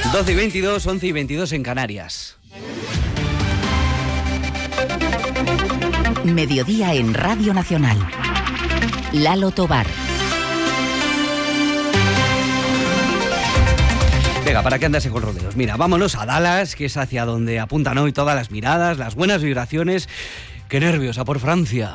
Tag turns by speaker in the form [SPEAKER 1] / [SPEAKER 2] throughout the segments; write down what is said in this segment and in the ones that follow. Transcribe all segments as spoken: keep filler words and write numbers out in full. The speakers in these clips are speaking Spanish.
[SPEAKER 1] doce y veintidós, once y veintidós en Canarias.
[SPEAKER 2] Mediodía en Radio Nacional. Lalo Tobar.
[SPEAKER 1] Venga, ¿para qué andarse con rodeos? Mira, vámonos a Dallas, que es hacia donde apuntan hoy todas las miradas, las buenas vibraciones. ¡Qué nervios! ¡A por Francia!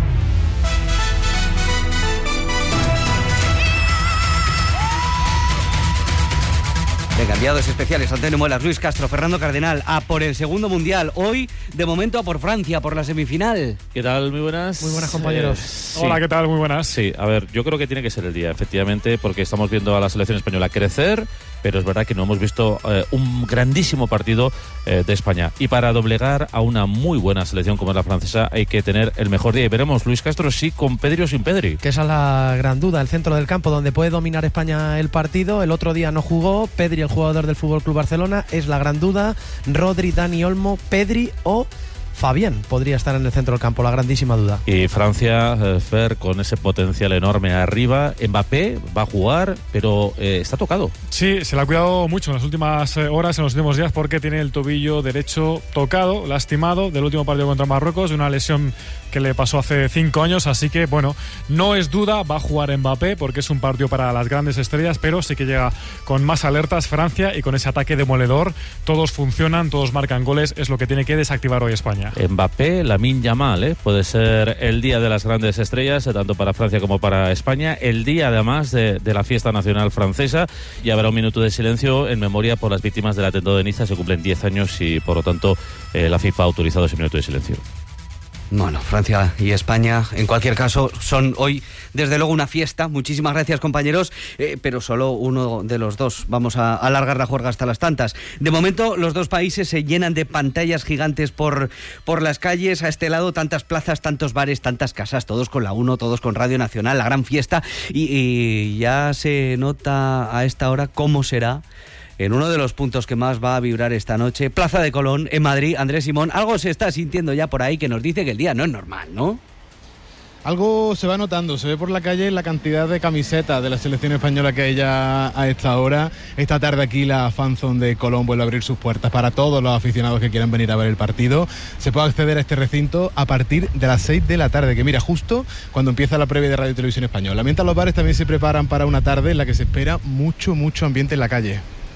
[SPEAKER 1] Venga, enviados especiales, Antonio Muelas, Luis Castro, Fernando Cardenal, a por el segundo mundial. Hoy, de momento, a por Francia, por la semifinal.
[SPEAKER 3] ¿Qué tal? Muy buenas.
[SPEAKER 4] Muy buenas, compañeros.
[SPEAKER 3] Eh, sí.
[SPEAKER 4] Hola, ¿qué tal? Muy buenas.
[SPEAKER 3] Sí, a ver, yo creo que tiene que ser el día, efectivamente, porque estamos viendo a la selección española crecer, pero es verdad que no hemos visto eh, un grandísimo partido eh, de España. Y para doblegar a una muy buena selección como es la francesa hay que tener el mejor día. Y veremos, Luis Castro, sí con Pedri o sin Pedri.
[SPEAKER 4] Que esa es la gran duda, el centro del campo donde puede dominar España el partido. El otro día no jugó, Pedri, el jugador del F C Barcelona, es la gran duda. Rodri, Dani Olmo, Pedri o Fabián podría estar en el centro del campo, la grandísima duda.
[SPEAKER 3] Y Francia, eh, Fer, con ese potencial enorme arriba. Mbappé va a jugar, pero eh, está tocado.
[SPEAKER 5] Sí, se le ha cuidado mucho en las últimas horas, en los últimos días, porque tiene el tobillo derecho tocado, lastimado, del último partido contra Marruecos, de una lesión que le pasó hace cinco años, así que, bueno, no es duda, va a jugar Mbappé, porque es un partido para las grandes estrellas, pero sí que llega con más alertas Francia y con ese ataque demoledor. Todos funcionan, todos marcan goles, es lo que tiene que desactivar hoy España.
[SPEAKER 3] Mbappé, Lamine Yamal, ¿eh? Puede ser el día de las grandes estrellas, eh, tanto para Francia como para España, el día además de, de la fiesta nacional francesa, y habrá un minuto de silencio en memoria por las víctimas del atentado de Niza. Se cumplen diez años y por lo tanto eh, la FIFA ha autorizado ese minuto de silencio.
[SPEAKER 1] Bueno, Francia y España, en cualquier caso, son hoy, desde luego, una fiesta. Muchísimas gracias, compañeros, eh, pero solo uno de los dos. Vamos a alargar la juerga hasta las tantas. De momento, los dos países se llenan de pantallas gigantes por, por las calles. A este lado, tantas plazas, tantos bares, tantas casas, todos con la uno, todos con Radio Nacional, la gran fiesta. Y, y ya se nota a esta hora cómo será en uno de los puntos que más va a vibrar esta noche, Plaza de Colón, en Madrid. Andrés Simón, algo se está sintiendo ya por ahí que nos dice que el día no es normal, ¿no?
[SPEAKER 6] Algo se va notando, se ve por la calle la cantidad de camisetas de la selección española que hay ya a esta hora. Esta tarde aquí la fanzone de Colón vuelve a abrir sus puertas para todos los aficionados que quieran venir a ver el partido. Se puede acceder a este recinto a partir de las seis de la tarde, que mira, justo cuando empieza la previa de Radio y Televisión Española. Mientras los bares también se preparan para una tarde en la que se espera mucho, mucho ambiente en la calle.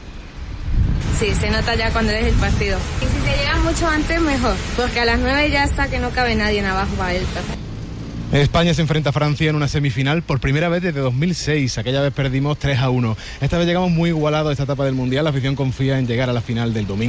[SPEAKER 7] Sí, se nota ya cuando es el partido. Y si se llega mucho antes, mejor, porque a las nueve ya está que no cabe nadie en abajo para el café.
[SPEAKER 6] España se enfrenta a Francia en una semifinal por primera vez desde dos mil seis. Aquella vez perdimos tres a uno. Esta vez llegamos muy igualados a esta etapa del Mundial. La afición confía en llegar a la final del domingo.